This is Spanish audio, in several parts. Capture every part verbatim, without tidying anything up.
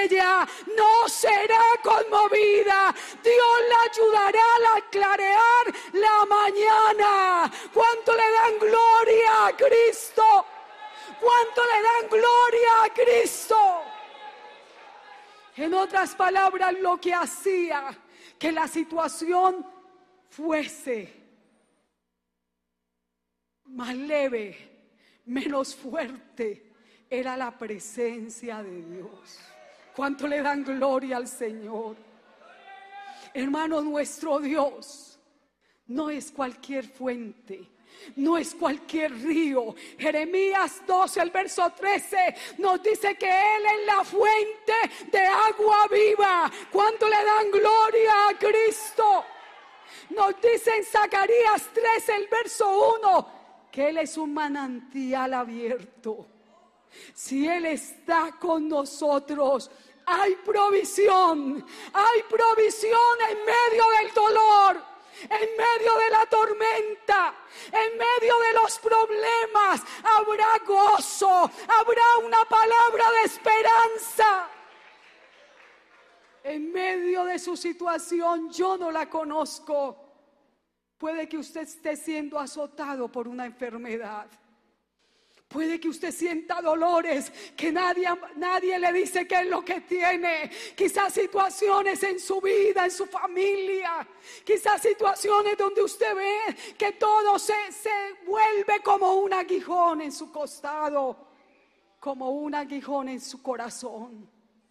ella no será conmovida. Dios la ayudará a clarear la mañana. ¿Cuánto le dan gloria a Cristo? ¿Cuánto le dan gloria a Cristo? En otras palabras, lo que hacía que la situación fuese más leve, menos fuerte, era la presencia de Dios. ¿Cuánto le dan gloria al Señor? Hermano, nuestro Dios no es cualquier fuente, no es cualquier río. Jeremías doce, el verso trece, nos dice que Él es la fuente de agua viva. ¿Cuánto le dan gloria a Cristo? Nos dice en Zacarías trece, el verso uno, que Él es un manantial abierto. Si Él está con nosotros, hay provisión, hay provisión en medio del dolor, en medio de la tormenta, en medio de los problemas. Habrá gozo, habrá una palabra de esperanza. En medio de su situación, yo no la conozco. Puede que usted esté siendo azotado por una enfermedad. Puede que usted sienta dolores que nadie, nadie le dice qué es lo que tiene. Quizás situaciones en su vida, en su familia. Quizás situaciones donde usted ve que todo se, se vuelve como un aguijón en su costado, como un aguijón en su corazón.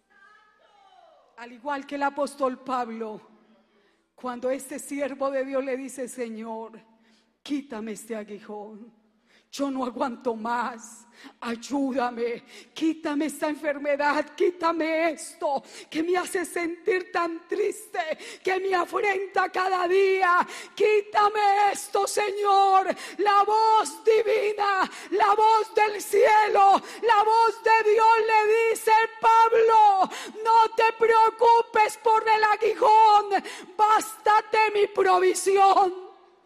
Al igual que el apóstol Pablo, cuando este siervo de Dios le dice: Señor, quítame este aguijón, yo no aguanto más, ayúdame, quítame esta enfermedad, quítame esto que me hace sentir tan triste, que me afrenta cada día, quítame esto, Señor. La voz divina, la voz del cielo, la voz de Dios le dice: Pablo, no te preocupes por el aguijón, bástate mi provisión.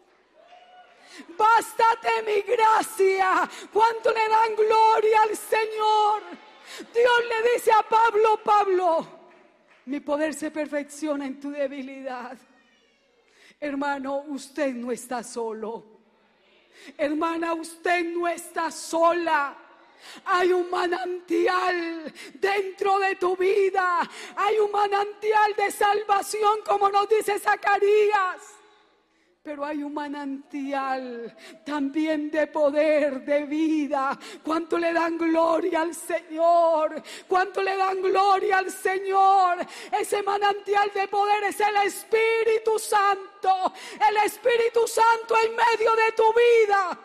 Bástate mi gracia. ¿Cuánto le dan gloria al Señor? Dios le dice a Pablo: Pablo, mi poder se perfecciona en tu debilidad. Hermano, usted no está solo. Hermana, usted no está sola. Hay un manantial dentro de tu vida. Hay un manantial de salvación, como nos dice Zacarías. Pero hay un manantial también de poder, de vida. ¿Cuánto le dan gloria al Señor? ¿Cuánto le dan gloria al Señor? Ese manantial de poder es el Espíritu Santo. El Espíritu Santo en medio de tu vida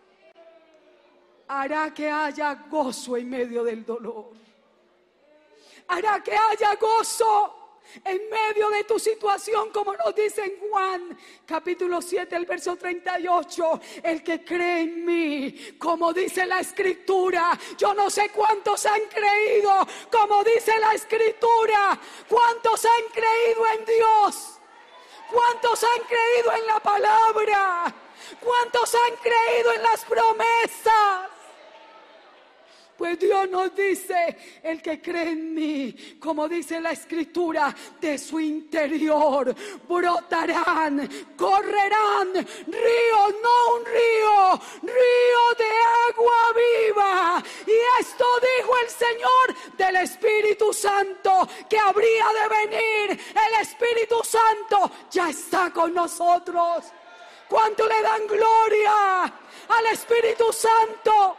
hará que haya gozo en medio del dolor. Hará que haya gozo en medio de tu situación, como nos dice en Juan capítulo siete, el verso treinta y ocho. El que cree en mí, como dice la Escritura. Yo no sé cuántos han creído, como dice la Escritura. ¿Cuántos han creído en Dios? ¿Cuántos han creído en la palabra? ¿Cuántos han creído en las promesas? Pues Dios nos dice: el que cree en mí, como dice la Escritura, de su interior brotarán, correrán ríos, no un río, río de agua viva. Y esto dijo el Señor del Espíritu Santo, que habría de venir. El Espíritu Santo ya está con nosotros. ¿Cuánto le dan gloria al Espíritu Santo?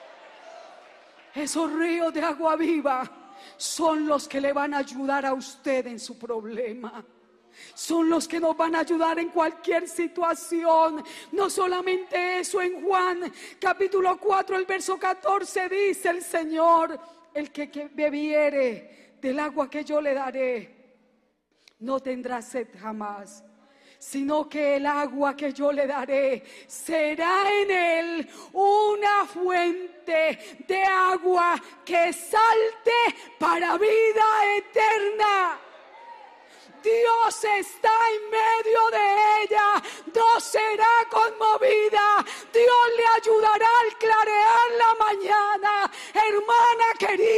Esos ríos de agua viva son los que le van a ayudar a usted en su problema. Son los que nos van a ayudar en cualquier situación. No solamente eso, en Juan capítulo cuatro, el verso catorce dice el Señor: el que, que bebiere del agua que yo le daré no tendrá sed jamás, sino que el agua que yo le daré será en él una fuente de agua que salte para vida eterna. Dios está en medio de ella, no será conmovida. Dios le ayudará al clarear la mañana. Hermana querida,